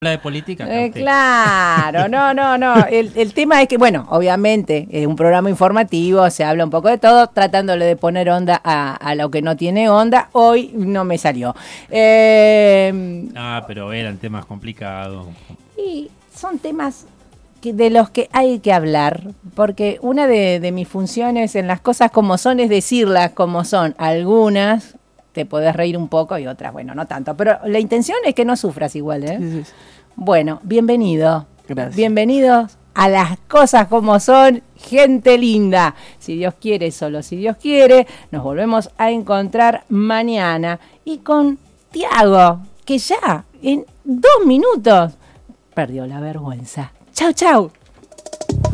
habla de política. Claro, no. El tema es que, bueno, obviamente es un programa informativo, se habla un poco de todo, tratándole de poner onda a lo que no tiene onda. Hoy no me salió. Pero eran temas complicados. Y son temas de los que hay que hablar, porque una de mis funciones en las cosas como son es decirlas como son. Algunas te podés reír un poco y otras, bueno, no tanto. Pero la intención es que no sufras igual, ¿eh? Sí. Bueno, bienvenido. Gracias. Bienvenidos a las cosas como son, gente linda. Si Dios quiere, solo si Dios quiere, nos volvemos a encontrar mañana. Y con Tiago, que ya en 2 minutos perdió la vergüenza. Chau, chau.